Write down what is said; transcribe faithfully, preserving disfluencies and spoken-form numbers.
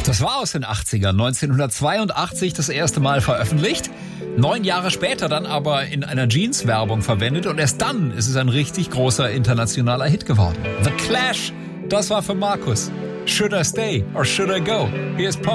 Das war aus den achtzigern, neunzehnhundertzweiundachtzig das erste Mal veröffentlicht. Neun Jahre später dann aber in einer Jeans-Werbung verwendet und erst dann ist es ein richtig großer internationaler Hit geworden. The Clash, das war für Markus. Should I stay or should I go? Hier ist Pop